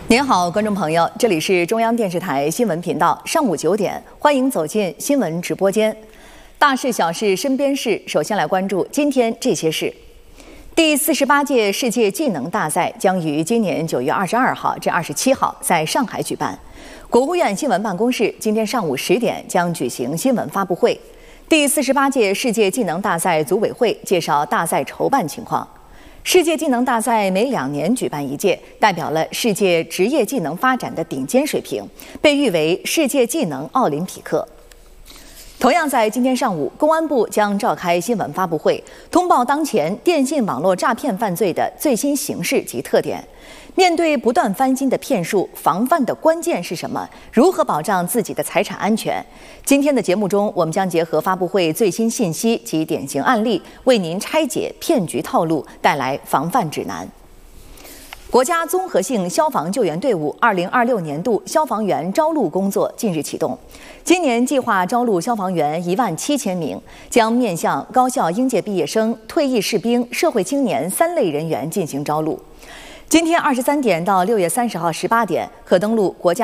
您好，观众朋友，这里是中央电视台新闻频道，上午9点，欢迎走进新闻直播间。大事小事身边事，首先来关注今天这些事。第48届世界技能大赛将于今年9月22号至27号在上海举办。国务院新闻办公室今天上午10点将举行新闻发布会。第48届世界技能大赛组委会介绍大赛筹办情况。世界技能大赛每2年举办一届，代表了世界职业技能发展的顶尖水平，被誉为世界技能奥林匹克。同样在今天上午，公安部将召开新闻发布会，通报当前电信网络诈骗犯罪的最新形势及特点。面对不断翻新的骗术，防范的关键是什么？如何保障自己的财产安全？今天的节目中，我们将结合发布会最新信息及典型案例，为您拆解骗局套路，带来防范指南。国家综合性消防救援队伍2026年度消防员招录工作近日启动。今年计划招录消防员17000名，将面向高校应届毕业生、退役士兵、社会青年3类人员进行招录。今天23点到6月30号18点，可登录国家